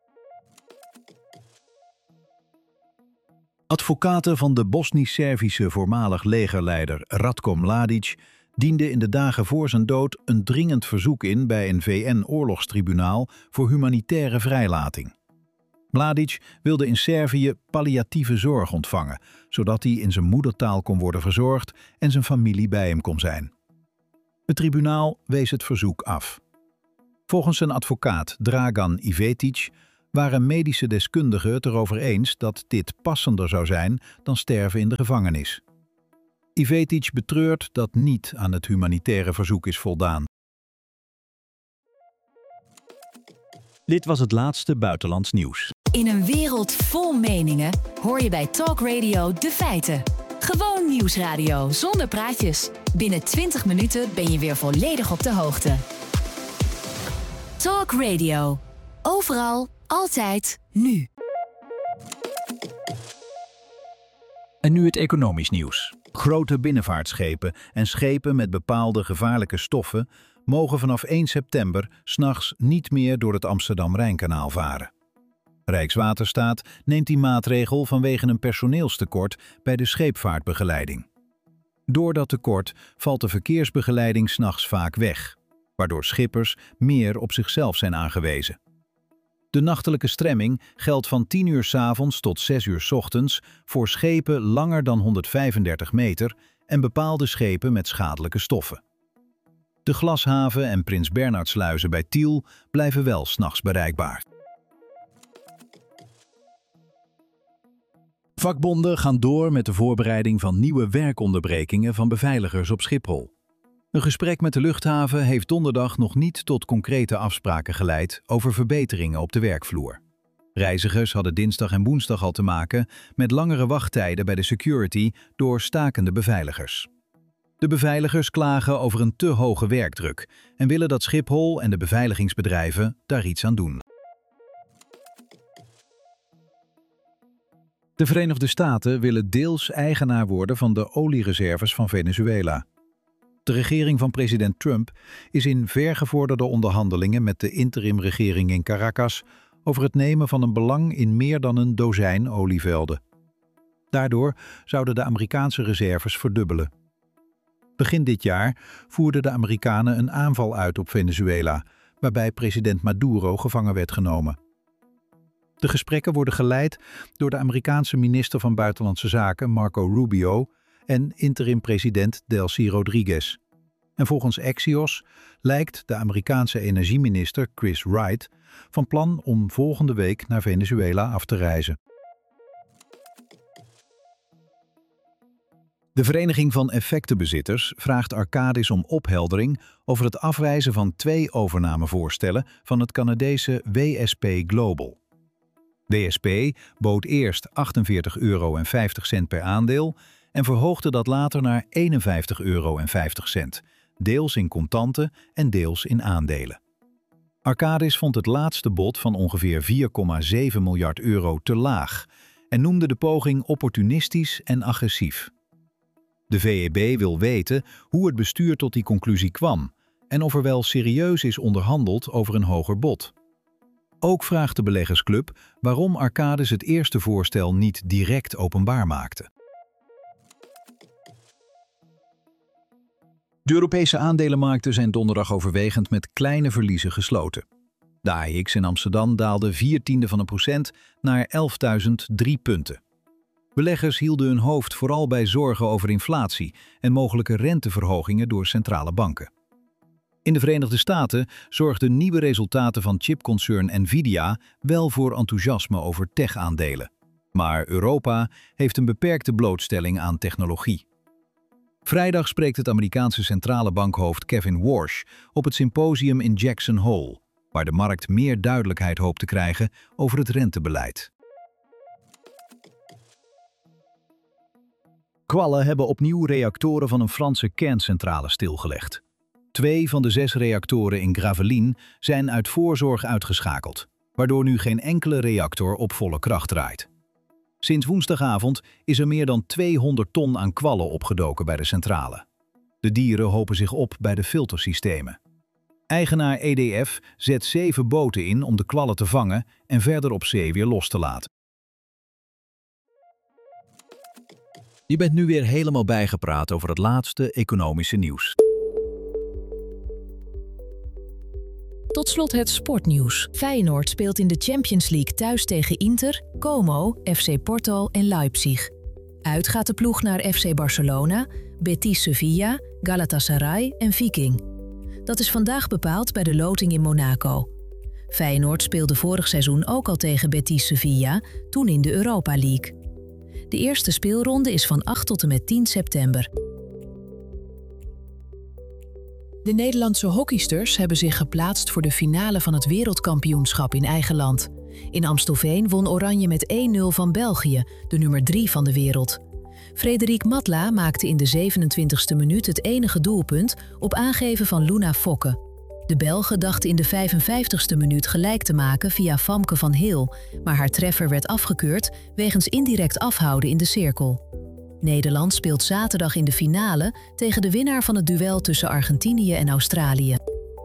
Advocaten van de Bosnisch-Servische voormalig legerleider Ratko Mladic dienden in de dagen voor zijn dood een dringend verzoek in bij een VN-oorlogstribunaal voor humanitaire vrijlating. Mladic wilde in Servië palliatieve zorg ontvangen, zodat hij in zijn moedertaal kon worden verzorgd en zijn familie bij hem kon zijn. Het tribunaal wees het verzoek af. Volgens zijn advocaat Dragan Ivetic waren medische deskundigen het erover eens dat dit passender zou zijn dan sterven in de gevangenis. Ivetic betreurt dat niet aan het humanitaire verzoek is voldaan. Dit was het laatste buitenlands nieuws. In een wereld vol meningen hoor je bij Talk Radio de feiten. Gewoon nieuwsradio zonder praatjes. Binnen 20 minuten ben je weer volledig op de hoogte. Talk Radio. Overal, altijd, nu. En nu het economisch nieuws. Grote binnenvaartschepen en schepen met bepaalde gevaarlijke stoffen mogen vanaf 1 september 's nachts niet meer door het Amsterdam-Rijnkanaal varen. Rijkswaterstaat neemt die maatregel vanwege een personeelstekort bij de scheepvaartbegeleiding. Door dat tekort valt de verkeersbegeleiding 's nachts vaak weg, waardoor schippers meer op zichzelf zijn aangewezen. De nachtelijke stremming geldt van 10 uur 's avonds tot 6 uur 's ochtends voor schepen langer dan 135 meter en bepaalde schepen met schadelijke stoffen. De Glashaven en Prins Bernhardsluizen bij Tiel blijven wel 's nachts bereikbaar. Vakbonden gaan door met de voorbereiding van nieuwe werkonderbrekingen van beveiligers op Schiphol. Een gesprek met de luchthaven heeft donderdag nog niet tot concrete afspraken geleid over verbeteringen op de werkvloer. Reizigers hadden dinsdag en woensdag al te maken met langere wachttijden bij de security door stakende beveiligers. De beveiligers klagen over een te hoge werkdruk en willen dat Schiphol en de beveiligingsbedrijven daar iets aan doen. De Verenigde Staten willen deels eigenaar worden van de oliereserves van Venezuela. De regering van president Trump is in vergevorderde onderhandelingen met de interimregering in Caracas over het nemen van een belang in meer dan een dozijn olievelden. Daardoor zouden de Amerikaanse reserves verdubbelen. Begin dit jaar voerden de Amerikanen een aanval uit op Venezuela, waarbij president Maduro gevangen werd genomen. De gesprekken worden geleid door de Amerikaanse minister van Buitenlandse Zaken Marco Rubio en interim-president Delcy Rodriguez. En volgens Axios lijkt de Amerikaanse energieminister Chris Wright van plan om volgende week naar Venezuela af te reizen. De Vereniging van Effectenbezitters vraagt Arcadis om opheldering over het afwijzen van 2 overnamevoorstellen van het Canadese WSP Global. WSP bood eerst €48,50 per aandeel en verhoogde dat later naar €51,50, deels in contanten en deels in aandelen. Arcadis vond het laatste bod van ongeveer €4,7 miljard te laag en noemde de poging opportunistisch en agressief. De VEB wil weten hoe het bestuur tot die conclusie kwam en of er wel serieus is onderhandeld over een hoger bod. Ook vraagt de beleggersclub waarom Arcadis het eerste voorstel niet direct openbaar maakte. De Europese aandelenmarkten zijn donderdag overwegend met kleine verliezen gesloten. De AEX in Amsterdam daalde 0,4% naar 11.003 punten. Beleggers hielden hun hoofd vooral bij zorgen over inflatie en mogelijke renteverhogingen door centrale banken. In de Verenigde Staten zorgden nieuwe resultaten van chipconcern Nvidia wel voor enthousiasme over tech-aandelen. Maar Europa heeft een beperkte blootstelling aan technologie. Vrijdag spreekt het Amerikaanse centrale bankhoofd Kevin Warsh op het symposium in Jackson Hole, waar de markt meer duidelijkheid hoopt te krijgen over het rentebeleid. Kwallen hebben opnieuw reactoren van een Franse kerncentrale stilgelegd. 2 van de 6 reactoren in Gravelines zijn uit voorzorg uitgeschakeld, waardoor nu geen enkele reactor op volle kracht draait. Sinds woensdagavond is er meer dan 200 ton aan kwallen opgedoken bij de centrale. De dieren hopen zich op bij de filtersystemen. Eigenaar EDF zet 7 boten in om de kwallen te vangen en verder op zee weer los te laten. Je bent nu weer helemaal bijgepraat over het laatste economische nieuws. Tot slot het sportnieuws. Feyenoord speelt in de Champions League thuis tegen Inter, Como, FC Porto en Leipzig. Uit gaat de ploeg naar FC Barcelona, Betis Sevilla, Galatasaray en Viking. Dat is vandaag bepaald bij de loting in Monaco. Feyenoord speelde vorig seizoen ook al tegen Betis Sevilla, toen in de Europa League. De eerste speelronde is van 8 tot en met 10 september. De Nederlandse hockeysters hebben zich geplaatst voor de finale van het wereldkampioenschap in eigen land. In Amstelveen won Oranje met 1-0 van België, de nummer 3 van de wereld. Frederik Matla maakte in de 27e minuut het enige doelpunt op aangeven van Luna Fokke. De Belgen dachten in de 55e minuut gelijk te maken via Famke van Heel, maar haar treffer werd afgekeurd wegens indirect afhouden in de cirkel. Nederland speelt zaterdag in de finale tegen de winnaar van het duel tussen Argentinië en Australië.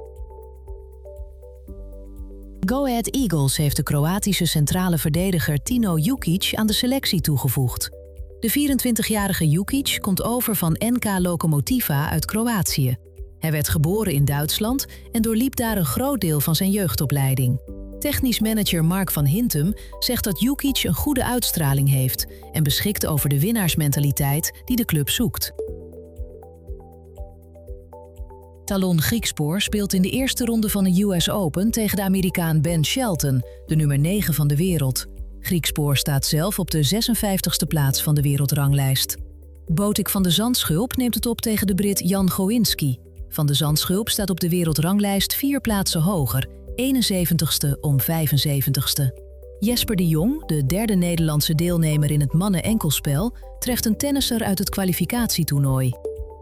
Go Ahead Eagles heeft de Kroatische centrale verdediger Tino Jukic aan de selectie toegevoegd. De 24-jarige Jukic komt over van NK Lokomotiva uit Kroatië. Hij werd geboren in Duitsland en doorliep daar een groot deel van zijn jeugdopleiding. Technisch manager Mark van Hintem zegt dat Jukic een goede uitstraling heeft en beschikt over de winnaarsmentaliteit die de club zoekt. Talon Griekspoor speelt in de eerste ronde van de US Open tegen de Amerikaan Ben Shelton, de nummer 9 van de wereld. Griekspoor staat zelf op de 56e plaats van de wereldranglijst. Botik van de Zandschulp neemt het op tegen de Brit Jan Goinski. Van de Zandschulp staat op de wereldranglijst 4 plaatsen hoger, 71ste om 75ste. Jesper de Jong, de derde Nederlandse deelnemer in het mannen-enkelspel, treft een tennisser uit het kwalificatietoernooi.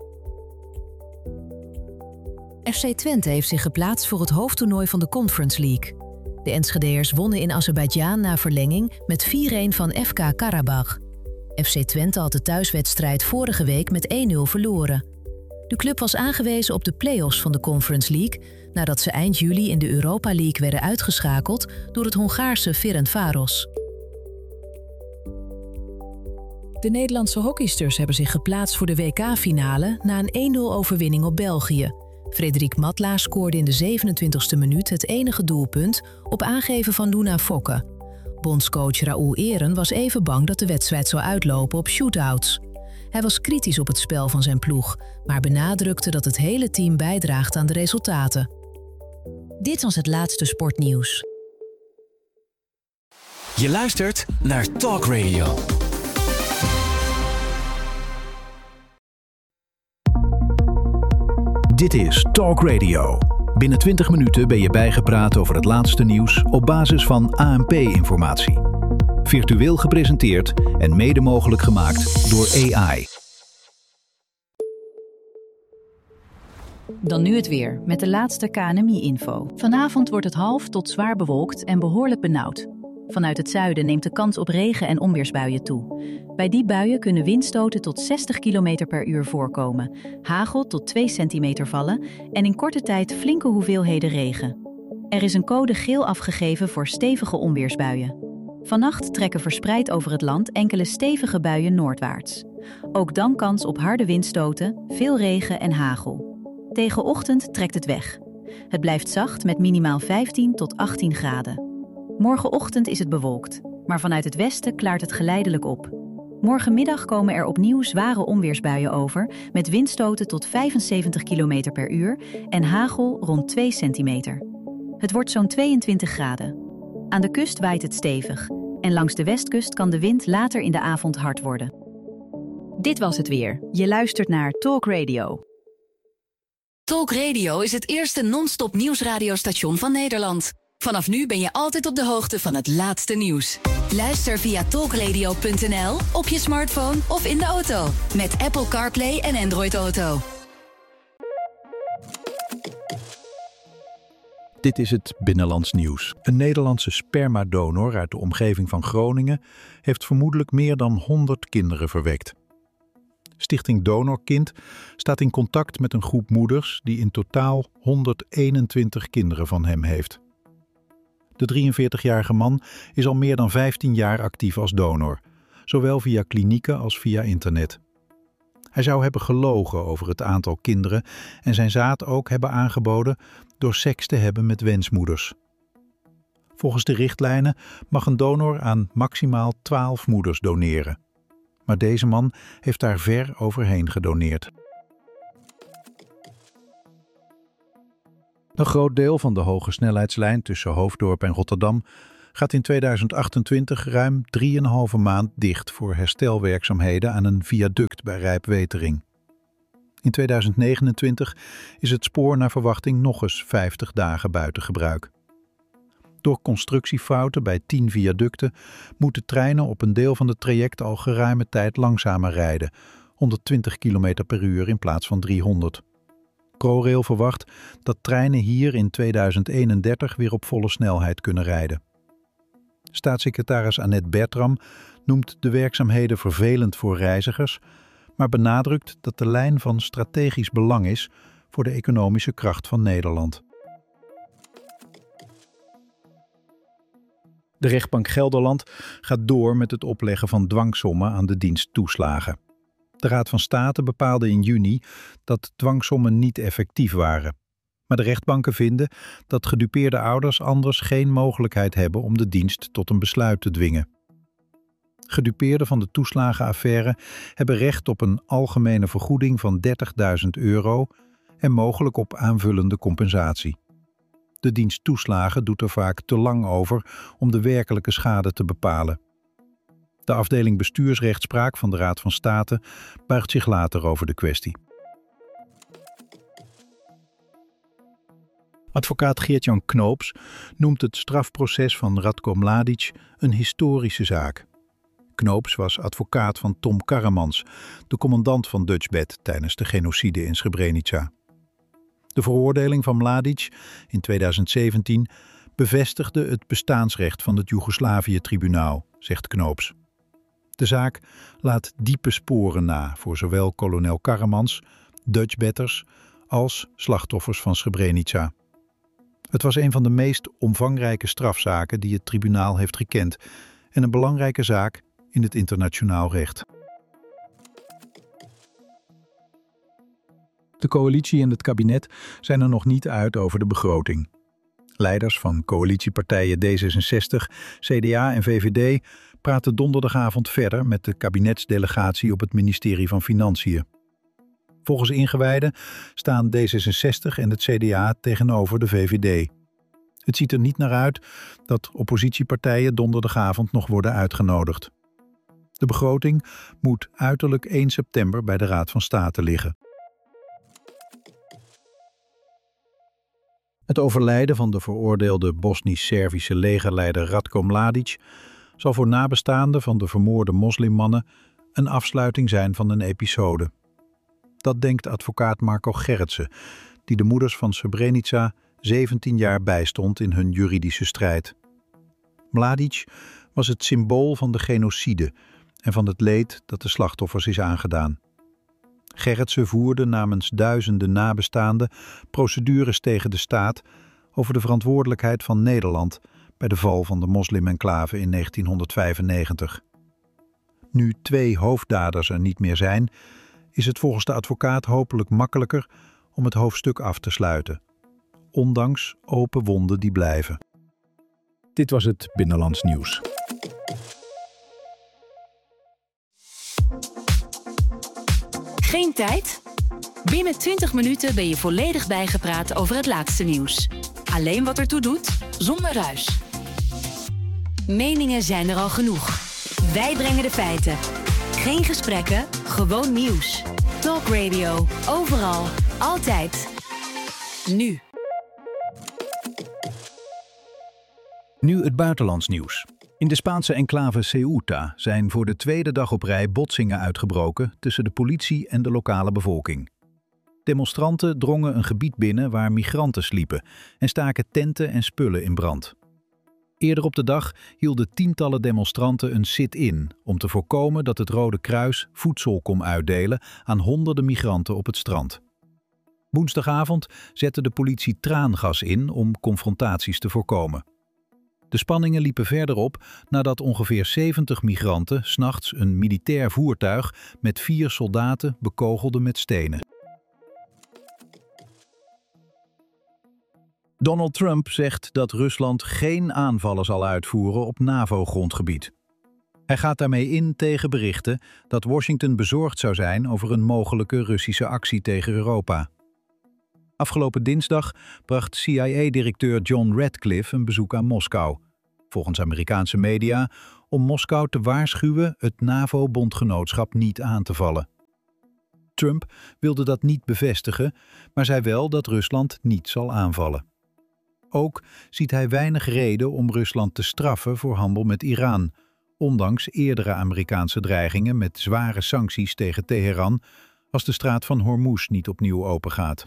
FC Twente heeft zich geplaatst voor het hoofdtoernooi van de Conference League. De Enschedeërs wonnen in Azerbeidzjan na verlenging met 4-1 van FK Karabach. FC Twente had de thuiswedstrijd vorige week met 1-0 verloren. De club was aangewezen op de play-offs van de Conference League nadat ze eind juli in de Europa League werden uitgeschakeld door het Hongaarse Ferencváros. De Nederlandse hockeysters hebben zich geplaatst voor de WK-finale na een 1-0 overwinning op België. Frederik Matla scoorde in de 27e minuut het enige doelpunt op aangeven van Luna Fokke. Bondscoach Raoul Eren was even bang dat de wedstrijd zou uitlopen op shootouts. Hij was kritisch op het spel van zijn ploeg, maar benadrukte dat het hele team bijdraagt aan de resultaten. Dit was het laatste sportnieuws. Je luistert naar Talk Radio. Dit is Talk Radio. Binnen 20 minuten ben je bijgepraat over het laatste nieuws op basis van ANP-informatie. Virtueel gepresenteerd en mede mogelijk gemaakt door AI. Dan nu het weer, met de laatste KNMI-info. Vanavond wordt het half tot zwaar bewolkt en behoorlijk benauwd. Vanuit het zuiden neemt de kans op regen- en onweersbuien toe. Bij die buien kunnen windstoten tot 60 km per uur voorkomen, hagel tot 2 centimeter vallen en in korte tijd flinke hoeveelheden regen. Er is een code geel afgegeven voor stevige onweersbuien. Vannacht trekken verspreid over het land enkele stevige buien noordwaarts. Ook dan kans op harde windstoten, veel regen en hagel. Tegen ochtend trekt het weg. Het blijft zacht met minimaal 15 tot 18 graden. Morgenochtend is het bewolkt, maar vanuit het westen klaart het geleidelijk op. Morgenmiddag komen er opnieuw zware onweersbuien over met windstoten tot 75 km per uur en hagel rond 2 centimeter. Het wordt zo'n 22 graden. Aan de kust waait het stevig en langs de westkust kan de wind later in de avond hard worden. Dit was het weer. Je luistert naar Talk Radio. Talk Radio is het eerste non-stop nieuwsradiostation van Nederland. Vanaf nu ben je altijd op de hoogte van het laatste nieuws. Luister via talkradio.nl, op je smartphone of in de auto. Met Apple CarPlay en Android Auto. Dit is het Binnenlands nieuws. Een Nederlandse spermadonor uit de omgeving van Groningen heeft vermoedelijk meer dan 100 kinderen verwekt. Stichting Donorkind staat in contact met een groep moeders die in totaal 121 kinderen van hem heeft. De 43-jarige man is al meer dan 15 jaar actief als donor, zowel via klinieken als via internet. Hij zou hebben gelogen over het aantal kinderen en zijn zaad ook hebben aangeboden door seks te hebben met wensmoeders. Volgens de richtlijnen mag een donor aan maximaal 12 moeders doneren. Maar deze man heeft daar ver overheen gedoneerd. Een groot deel van de hoge snelheidslijn tussen Hoofddorp en Rotterdam gaat in 2028 ruim 3,5 maand dicht voor herstelwerkzaamheden aan een viaduct bij Rijpwetering. In 2029 is het spoor naar verwachting nog eens 50 dagen buiten gebruik. Door constructiefouten bij 10 viaducten moeten treinen op een deel van het traject al geruime tijd langzamer rijden, 120 km per uur in plaats van 300. ProRail verwacht dat treinen hier in 2031 weer op volle snelheid kunnen rijden. Staatssecretaris Annette Bertram noemt de werkzaamheden vervelend voor reizigers, maar benadrukt dat de lijn van strategisch belang is voor de economische kracht van Nederland. De rechtbank Gelderland gaat door met het opleggen van dwangsommen aan de dienst toeslagen. De Raad van State bepaalde in juni dat dwangsommen niet effectief waren. Maar de rechtbanken vinden dat gedupeerde ouders anders geen mogelijkheid hebben om de dienst tot een besluit te dwingen. Gedupeerden van de toeslagenaffaire hebben recht op een algemene vergoeding van €30.000 en mogelijk op aanvullende compensatie. De dienst toeslagen doet er vaak te lang over om de werkelijke schade te bepalen. De afdeling bestuursrechtspraak van de Raad van State buigt zich later over de kwestie. Advocaat Geert-Jan Knoops noemt het strafproces van Ratko Mladic een historische zaak. Knoops was advocaat van Tom Karremans, de commandant van Dutchbed tijdens de genocide in Srebrenica. De veroordeling van Mladic in 2017 bevestigde het bestaansrecht van het Joegoslavië-tribunaal, zegt Knoops. De zaak laat diepe sporen na voor zowel kolonel Karremans, Dutchbedders als slachtoffers van Srebrenica. Het was een van de meest omvangrijke strafzaken die het tribunaal heeft gekend en een belangrijke zaak in het internationaal recht. De coalitie en het kabinet zijn er nog niet uit over de begroting. Leiders van coalitiepartijen D66, CDA en VVD praten donderdagavond verder met de kabinetsdelegatie op het ministerie van Financiën. Volgens ingewijden staan D66 en het CDA tegenover de VVD. Het ziet er niet naar uit dat oppositiepartijen donderdagavond nog worden uitgenodigd. De begroting moet uiterlijk 1 september bij de Raad van State liggen. Het overlijden van de veroordeelde Bosnisch-Servische legerleider Ratko Mladic zal voor nabestaanden van de vermoorde moslimmannen een afsluiting zijn van een episode. Dat denkt advocaat Marco Gerritsen, die de moeders van Srebrenica 17 jaar bijstond in hun juridische strijd. Mladic was het symbool van de genocide en van het leed dat de slachtoffers is aangedaan. Gerritsen voerde namens duizenden nabestaanden procedures tegen de staat over de verantwoordelijkheid van Nederland bij de val van de moslim-enclave in 1995. Nu 2 hoofddaders er niet meer zijn, is het volgens de advocaat hopelijk makkelijker om het hoofdstuk af te sluiten, ondanks open wonden die blijven. Dit was het Binnenlands Nieuws. Geen tijd? Binnen 20 minuten ben je volledig bijgepraat over het laatste nieuws. Alleen wat ertoe doet, zonder ruis. Meningen zijn er al genoeg. Wij brengen de feiten. Geen gesprekken, gewoon nieuws. Talk Radio, overal, altijd. Nu. Nu het buitenlands nieuws. In de Spaanse enclave Ceuta zijn voor de 2e dag op rij botsingen uitgebroken tussen de politie en de lokale bevolking. Demonstranten drongen een gebied binnen waar migranten sliepen en staken tenten en spullen in brand. Eerder op de dag hielden tientallen demonstranten een sit-in om te voorkomen dat het Rode Kruis voedsel kon uitdelen aan honderden migranten op het strand. Woensdagavond zette de politie traangas in om confrontaties te voorkomen. De spanningen liepen verder op nadat ongeveer 70 migranten 's nachts een militair voertuig met 4 soldaten bekogelden met stenen. Donald Trump zegt dat Rusland geen aanvallen zal uitvoeren op NAVO-grondgebied. Hij gaat daarmee in tegen berichten dat Washington bezorgd zou zijn over een mogelijke Russische actie tegen Europa. Afgelopen dinsdag bracht CIA-directeur John Ratcliffe een bezoek aan Moskou, volgens Amerikaanse media, om Moskou te waarschuwen het NAVO-bondgenootschap niet aan te vallen. Trump wilde dat niet bevestigen, maar zei wel dat Rusland niet zal aanvallen. Ook ziet hij weinig reden om Rusland te straffen voor handel met Iran, ondanks eerdere Amerikaanse dreigingen met zware sancties tegen Teheran als de straat van Hormuz niet opnieuw opengaat.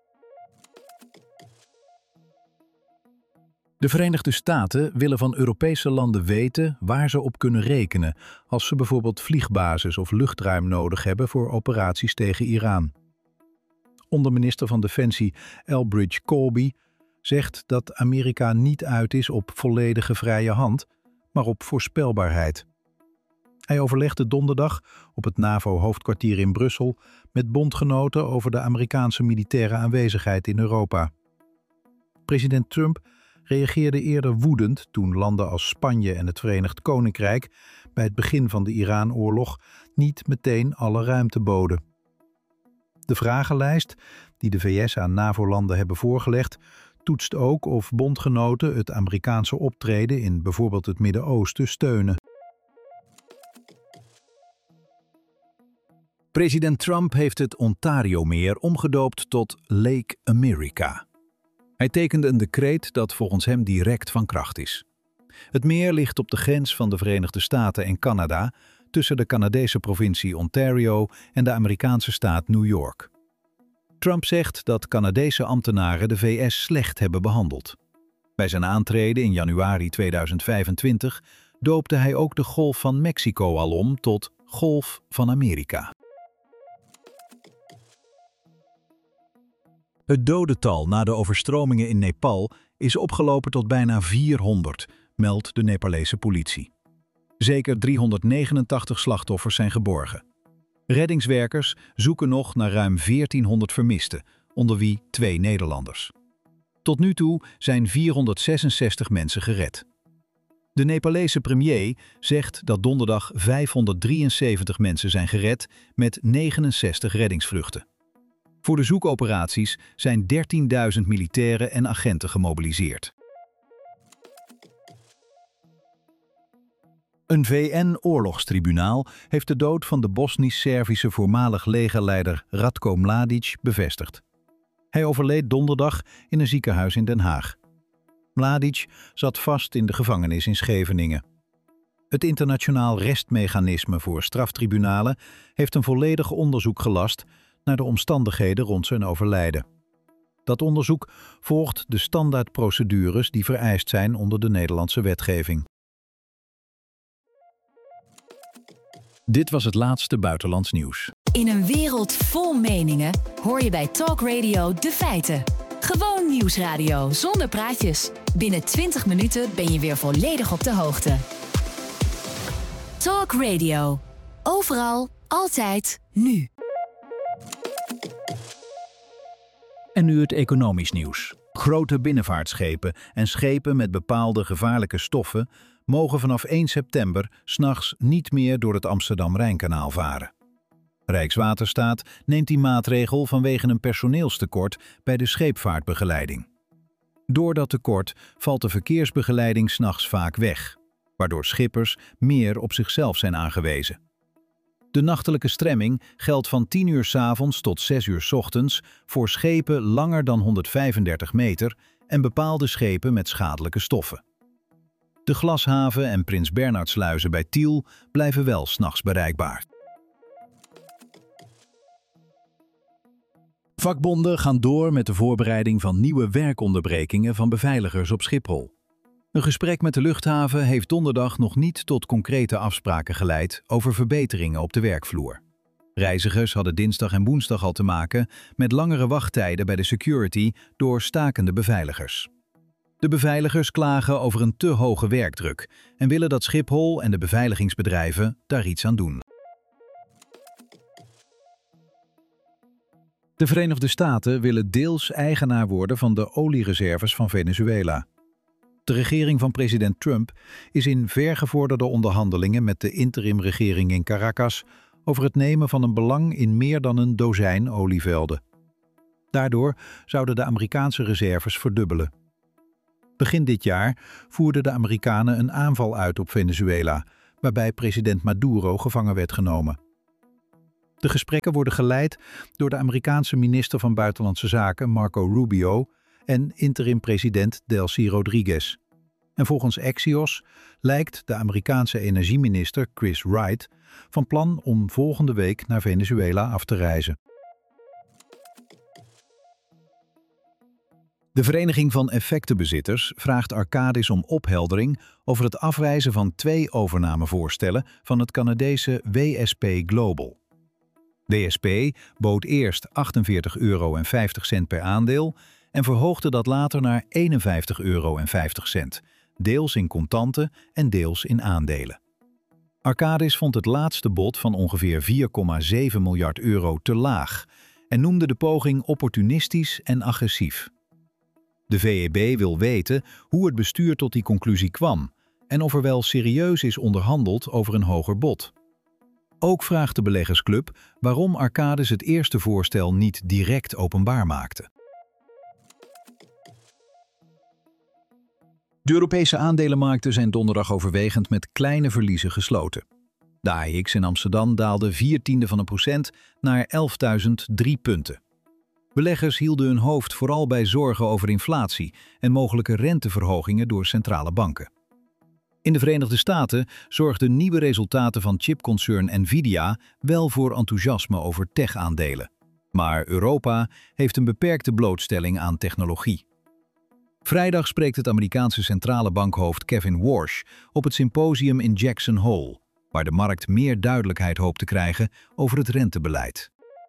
De Verenigde Staten willen van Europese landen weten waar ze op kunnen rekenen als ze bijvoorbeeld vliegbases of luchtruim nodig hebben voor operaties tegen Iran. Onderminister van Defensie Elbridge Colby zegt dat Amerika niet uit is op volledige vrije hand, maar op voorspelbaarheid. Hij overlegde donderdag op het NAVO-hoofdkwartier in Brussel met bondgenoten over de Amerikaanse militaire aanwezigheid in Europa. President Trump reageerde eerder woedend toen landen als Spanje en het Verenigd Koninkrijk bij het begin van de Iran-oorlog niet meteen alle ruimte boden. De vragenlijst die de VS aan NAVO-landen hebben voorgelegd toetst ook of bondgenoten het Amerikaanse optreden in bijvoorbeeld het Midden-Oosten steunen. President Trump heeft het Ontario-meer omgedoopt tot Lake America. Hij tekende een decreet dat volgens hem direct van kracht is. Het meer ligt op de grens van de Verenigde Staten en Canada, tussen de Canadese provincie Ontario en de Amerikaanse staat New York. Trump zegt dat Canadese ambtenaren de VS slecht hebben behandeld. Bij zijn aantreden in januari 2025 doopte hij ook de Golf van Mexico al om tot Golf van Amerika. Het dodental na de overstromingen in Nepal is opgelopen tot bijna 400, meldt de Nepalese politie. Zeker 389 slachtoffers zijn geborgen. Reddingswerkers zoeken nog naar ruim 1400 vermisten, onder wie 2 Nederlanders. Tot nu toe zijn 466 mensen gered. De Nepalese premier zegt dat donderdag 573 mensen zijn gered met 69 reddingsvluchten. Voor de zoekoperaties zijn 13.000 militairen en agenten gemobiliseerd. Een VN-oorlogstribunaal heeft de dood van de Bosnisch-Servische voormalig legerleider Ratko Mladic bevestigd. Hij overleed donderdag in een ziekenhuis in Den Haag. Mladic zat vast in de gevangenis in Scheveningen. Het internationaal restmechanisme voor straftribunalen heeft een volledig onderzoek gelast naar de omstandigheden rond zijn overlijden. Dat onderzoek volgt de standaardprocedures die vereist zijn onder de Nederlandse wetgeving. Dit was het laatste buitenlands nieuws. In een wereld vol meningen hoor je bij Talk Radio de feiten. Gewoon nieuwsradio zonder praatjes. Binnen 20 minuten ben je weer volledig op de hoogte. Talk Radio. Overal, altijd, nu. En nu het economisch nieuws. Grote binnenvaartschepen en schepen met bepaalde gevaarlijke stoffen mogen vanaf 1 september 's nachts niet meer door het Amsterdam-Rijnkanaal varen. Rijkswaterstaat neemt die maatregel vanwege een personeelstekort bij de scheepvaartbegeleiding. Door dat tekort valt de verkeersbegeleiding 's nachts vaak weg, waardoor schippers meer op zichzelf zijn aangewezen. De nachtelijke stremming geldt van 10 uur 's avonds tot 6 uur 's ochtends voor schepen langer dan 135 meter en bepaalde schepen met schadelijke stoffen. De Glashaven en Prins Bernhardsluizen bij Tiel blijven wel 's nachts bereikbaar. Vakbonden gaan door met de voorbereiding van nieuwe werkonderbrekingen van beveiligers op Schiphol. Een gesprek met de luchthaven heeft donderdag nog niet tot concrete afspraken geleid over verbeteringen op de werkvloer. Reizigers hadden dinsdag en woensdag al te maken met langere wachttijden bij de security door stakende beveiligers. De beveiligers klagen over een te hoge werkdruk en willen dat Schiphol en de beveiligingsbedrijven daar iets aan doen. De Verenigde Staten willen deels eigenaar worden van de oliereserves van Venezuela. De regering van president Trump is in vergevorderde onderhandelingen met de interimregering in Caracas over het nemen van een belang in meer dan een dozijn olievelden. Daardoor zouden de Amerikaanse reserves verdubbelen. Begin dit jaar voerden de Amerikanen een aanval uit op Venezuela, waarbij president Maduro gevangen werd genomen. De gesprekken worden geleid door de Amerikaanse minister van Buitenlandse Zaken Marco Rubio en interim-president Delcy Rodriguez. En volgens Axios lijkt de Amerikaanse energieminister Chris Wright van plan om volgende week naar Venezuela af te reizen. De Vereniging van Effectenbezitters vraagt Arcadis om opheldering over het afwijzen van 2 overnamevoorstellen van het Canadese WSP Global. WSP bood eerst €48,50 per aandeel en verhoogde dat later naar €51,50, deels in contanten en deels in aandelen. Arcadis vond het laatste bod van ongeveer €4,7 miljard te laag en noemde de poging opportunistisch en agressief. De VEB wil weten hoe het bestuur tot die conclusie kwam en of er wel serieus is onderhandeld over een hoger bod. Ook vraagt de beleggersclub waarom Arcadis het eerste voorstel niet direct openbaar maakte. De Europese aandelenmarkten zijn donderdag overwegend met kleine verliezen gesloten. De AEX in Amsterdam daalde 0,4% naar 11.003 punten. Beleggers hielden hun hoofd vooral bij zorgen over inflatie en mogelijke renteverhogingen door centrale banken. In de Verenigde Staten zorgden nieuwe resultaten van chipconcern Nvidia wel voor enthousiasme over tech-aandelen. Maar Europa heeft een beperkte blootstelling aan technologie. Vrijdag spreekt het Amerikaanse centrale bankhoofd Kevin Warsh op het symposium in Jackson Hole, waar de markt meer duidelijkheid hoopt te krijgen over het rentebeleid.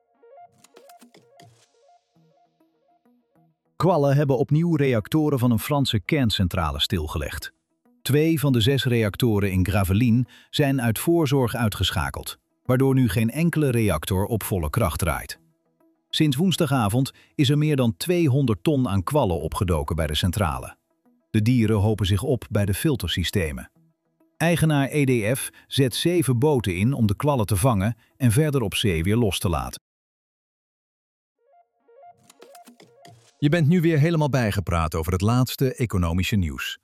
Kwallen hebben opnieuw reactoren van een Franse kerncentrale stilgelegd. 2 van de 6 reactoren in Gravelines zijn uit voorzorg uitgeschakeld, waardoor nu geen enkele reactor op volle kracht draait. Sinds woensdagavond is er meer dan 200 ton aan kwallen opgedoken bij de centrale. De dieren hopen zich op bij de filtersystemen. Eigenaar EDF zet 7 boten in om de kwallen te vangen en verder op zee weer los te laten. Je bent nu weer helemaal bijgepraat over het laatste economische nieuws.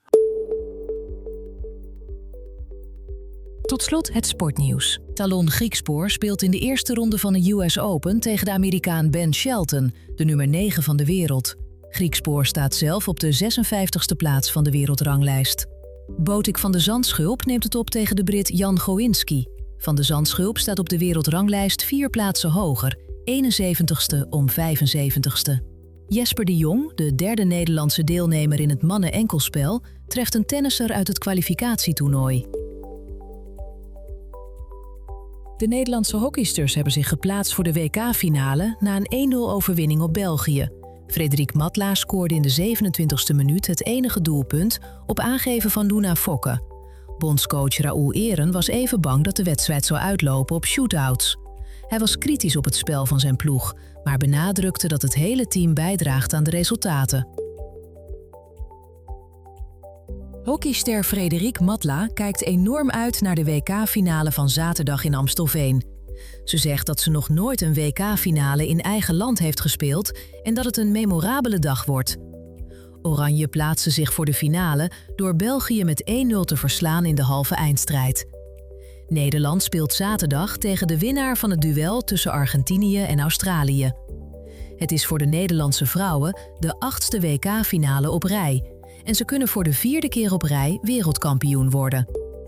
Tot slot het sportnieuws. Talon Griekspoor speelt in de eerste ronde van de US Open tegen de Amerikaan Ben Shelton, de nummer 9 van de wereld. Griekspoor staat zelf op de 56e plaats van de wereldranglijst. Botik van de Zandschulp neemt het op tegen de Brit Jan Goinski. Van de Zandschulp staat op de wereldranglijst 4 plaatsen hoger, 71ste om 75ste. Jesper de Jong, de derde Nederlandse deelnemer in het mannen-enkelspel, treft een tennisser uit het kwalificatietoernooi. De Nederlandse hockeysters hebben zich geplaatst voor de WK-finale na een 1-0 overwinning op België. Frederik Matla scoorde in de 27e minuut het enige doelpunt op aangeven van Luna Fokke. Bondscoach Raoul Eren was even bang dat de wedstrijd zou uitlopen op shootouts. Hij was kritisch op het spel van zijn ploeg, maar benadrukte dat het hele team bijdraagt aan de resultaten. Hockeyster Frederik Matla kijkt enorm uit naar de WK-finale van zaterdag in Amstelveen. Ze zegt dat ze nog nooit een WK-finale in eigen land heeft gespeeld en dat het een memorabele dag wordt. Oranje plaatste zich voor de finale door België met 1-0 te verslaan in de halve eindstrijd. Nederland speelt zaterdag tegen de winnaar van het duel tussen Argentinië en Australië. Het is voor de Nederlandse vrouwen de 8e WK-finale op rij en ze kunnen voor de 4e keer op rij wereldkampioen worden.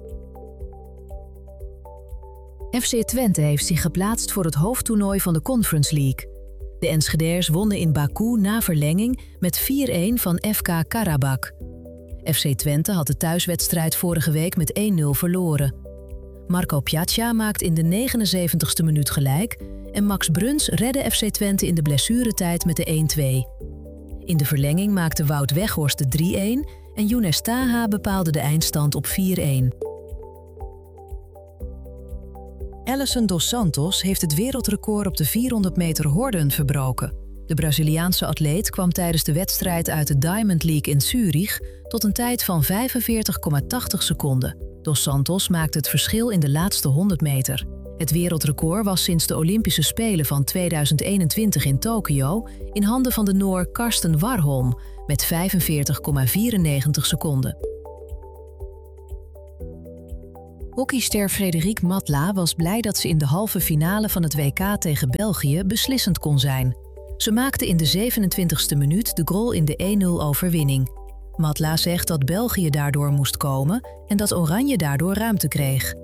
FC Twente heeft zich geplaatst voor het hoofdtoernooi van de Conference League. De Enschedeers wonnen in Baku na verlenging met 4-1 van FK Karabakh. FC Twente had de thuiswedstrijd vorige week met 1-0 verloren. Marco Piazza maakt in de 79ste minuut gelijk en Max Bruns redde FC Twente in de blessuretijd met de 1-2. In de verlenging maakte Wout Weghorst de 3-1 en Younes Taha bepaalde de eindstand op 4-1. Alison dos Santos heeft het wereldrecord op de 400 meter horden verbroken. De Braziliaanse atleet kwam tijdens de wedstrijd uit de Diamond League in Zurich tot een tijd van 45,80 seconden. Dos Santos maakte het verschil in de laatste 100 meter. Het wereldrecord was sinds de Olympische Spelen van 2021 in Tokio in handen van de Noor Karsten Warholm met 45,94 seconden. Hockeyster Frédérique Matla was blij dat ze in de halve finale van het WK tegen België beslissend kon zijn. Ze maakte in de 27e minuut de goal in de 1-0 overwinning. Matla zegt dat België daardoor moest komen en dat Oranje daardoor ruimte kreeg.